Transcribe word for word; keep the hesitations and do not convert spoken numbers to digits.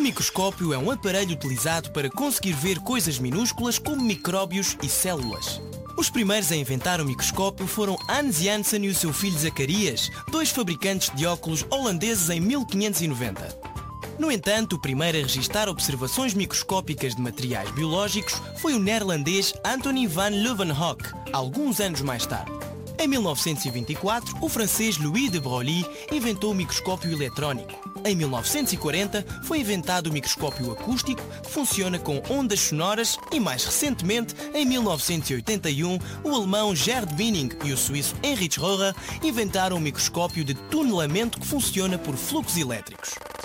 microscópio é um aparelho utilizado para conseguir ver coisas minúsculas como micróbios e células. Os primeiros a inventar o microscópio foram Hans Janssen e o seu filho Zacarias, dois fabricantes de óculos holandeses em mil quinhentos e noventa. No entanto, o primeiro a registar observações microscópicas de materiais biológicos foi o neerlandês Antonie van Leeuwenhoek, alguns anos mais tarde. Em mil novecentos e vinte e quatro, o francês Louis de Broglie inventou o microscópio eletrónico. Em mil novecentos e quarenta, foi inventado o microscópio acústico, que funciona com ondas sonoras, e mais recentemente, em mil novecentos e oitenta e um, o alemão Gerd Binning e o suíço Heinrich Röhrer inventaram o microscópio de tunelamento que funciona por fluxos elétricos.